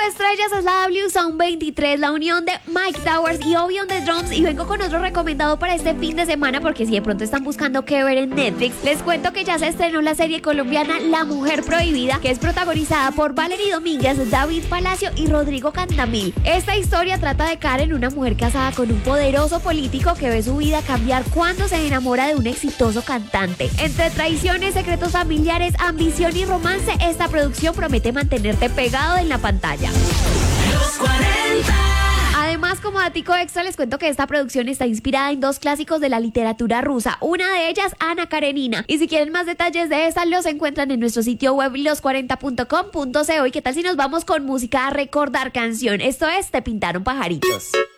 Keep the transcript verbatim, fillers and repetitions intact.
estrellas es la W Sound veintitrés, la unión de Mike Towers y Obi on the Drums, y vengo con otro recomendado para este fin de semana porque si de pronto están buscando qué ver en Netflix, les cuento que ya se estrenó la serie colombiana La Mujer Prohibida, que es protagonizada por Valery Domínguez, David Palacio y Rodrigo Candamil. Esta historia trata de Karen, una mujer casada con un poderoso político que ve su vida cambiar cuando se enamora de un exitoso cantante. Entre traiciones, secretos familiares, ambición y romance, esta producción promete mantenerte pegado en la pantalla. Los cuarenta. Además, como datico extra, les cuento que esta producción está inspirada en dos clásicos de la literatura rusa. Una de ellas, Ana Karenina. Y si quieren más detalles de esta, los encuentran en nuestro sitio web los cuarenta punto com punto co. ¿Y qué tal si nos vamos con música a recordar canción? Esto es Te Pintaron Pajaritos.